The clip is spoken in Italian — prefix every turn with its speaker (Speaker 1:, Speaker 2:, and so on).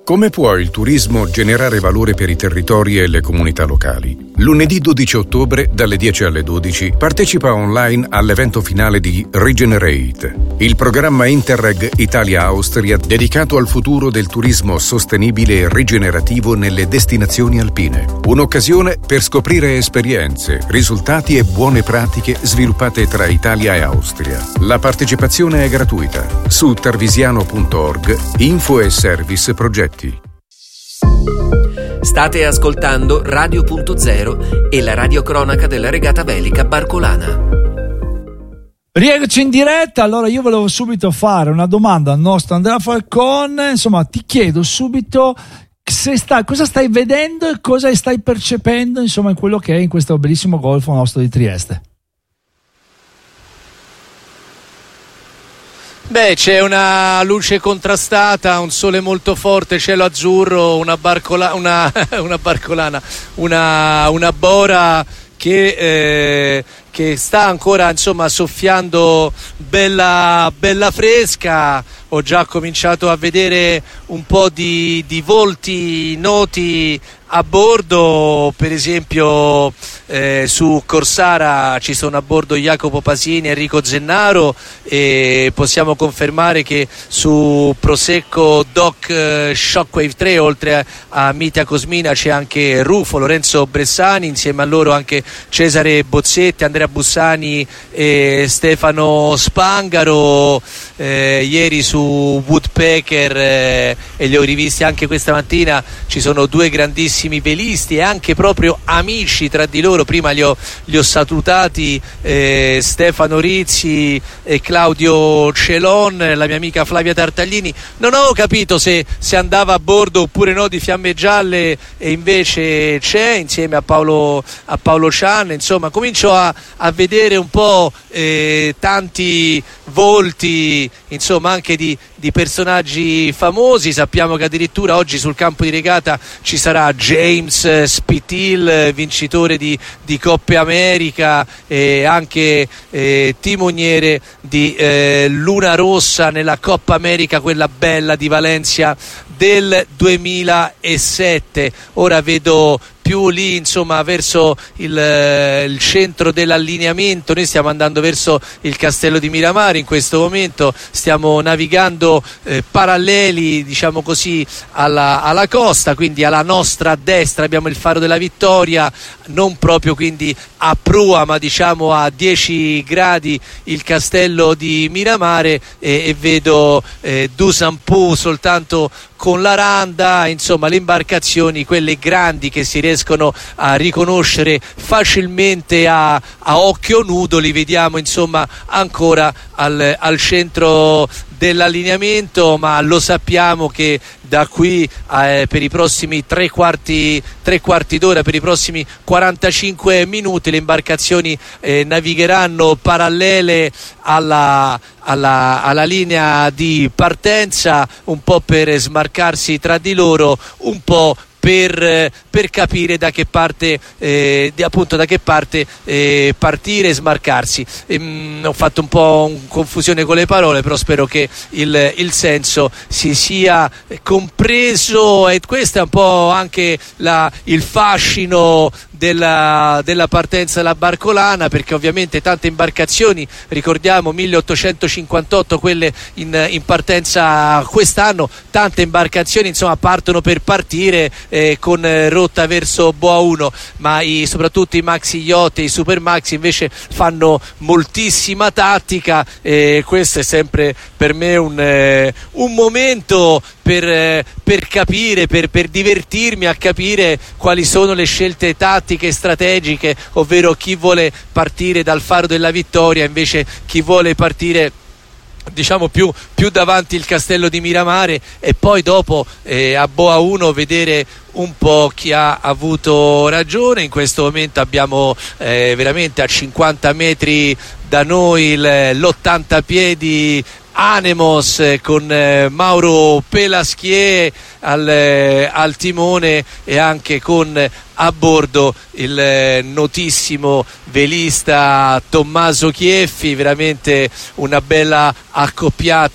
Speaker 1: Come può il turismo generare valore per i territori e le comunità locali? Lunedì 12 ottobre, dalle 10 alle 12, partecipa online all'evento finale di Regenerate, il programma Interreg Italia-Austria dedicato al futuro del turismo sostenibile e rigenerativo nelle destinazioni alpine. Un'occasione per scoprire esperienze, risultati e buone pratiche sviluppate tra Italia e Austria. La partecipazione è gratuita. Su tarvisiano.org, info e service progetti.
Speaker 2: State ascoltando Radio.0 e la radiocronaca della regata velica barcolana.
Speaker 3: Rieccoci in diretta. Allora io volevo subito fare una domanda al nostro Andrea Falcone. Insomma, ti chiedo subito cosa stai vedendo e cosa stai percependo, insomma, in quello che è in questo bellissimo golfo nostro di Trieste.
Speaker 4: Beh, c'è una luce contrastata, un sole molto forte, cielo azzurro, una bora che sta ancora, insomma, soffiando bella fresca. Ho già cominciato a vedere un po' di volti noti a bordo, per esempio su Corsara ci sono a bordo Jacopo Pasini e Enrico Zennaro, e possiamo confermare che su Prosecco Doc Shockwave 3 oltre a Mitia Cosmina c'è anche Rufo, Lorenzo Bressani, insieme a loro anche Cesare Bozzetti, Andrea Bussani e Stefano Spangaro. Ieri su Woodpecker e li ho rivisti anche questa mattina, ci sono due grandissimi velisti e anche proprio amici tra di loro. Prima li ho salutati, Stefano Rizzi e Claudio Celon, la mia amica Flavia Tartaglini. Non ho capito se andava a bordo oppure no di Fiamme Gialle, e invece c'è, insieme a Paolo Chan. Insomma, comincio a vedere un po' tanti volti, insomma, anche di personaggi famosi. Sappiamo che addirittura oggi sul campo di regata ci sarà James Spitil, vincitore di Coppe America, e anche timoniere di Luna Rossa nella Coppa America, quella bella di Valencia del 2007. Ora vedo più lì, insomma, verso il centro dell'allineamento. Noi stiamo andando verso il castello di Miramare in questo momento, stiamo navigando paralleli, diciamo così, alla costa, quindi alla nostra destra abbiamo il Faro della Vittoria, non proprio quindi a prua ma diciamo a 10 gradi il castello di Miramare, e vedo Dusanpou soltanto con la randa. Insomma, le imbarcazioni, quelle grandi che si riescono a riconoscere facilmente a occhio nudo, li vediamo, insomma, ancora al centro dell'allineamento, ma lo sappiamo che da qui per i prossimi tre quarti d'ora, per i prossimi 45 minuti, le imbarcazioni navigheranno parallele alla linea di partenza, un po' per smarcarsi tra di loro, un po' per capire da che parte partire e smarcarsi. Ho fatto un po' confusione con le parole, però spero che il senso si sia compreso, e questo è un po' anche il fascino della partenza della barcolana, perché ovviamente tante imbarcazioni, ricordiamo 1858 quelle in partenza quest'anno, tante imbarcazioni, insomma, partono per partire con rotta verso Boa 1, ma soprattutto i maxi yacht e i super maxi invece fanno moltissima tattica, e questo è sempre per me un momento per capire, per divertirmi a capire quali sono le scelte tattiche e strategiche, ovvero chi vuole partire dal Faro della Vittoria, invece chi vuole partire, diciamo, più davanti il castello di Miramare, e poi dopo a Boa 1 vedere un po' chi ha avuto ragione. In questo momento abbiamo veramente a 50 metri da noi l'80 piedi Anemos con Mauro Pelaschier al timone, e anche con a bordo il notissimo velista Tommaso Chieffi. Veramente una bella accoppiata